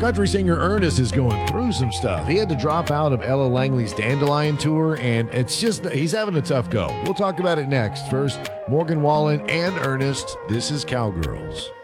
Country singer Ernest is going through some stuff. He had to drop out of Ella Langley's Dandelion tour, and he's having a tough go. We'll talk about it next. First, Morgan Wallen and Ernest. This is Cowgirls.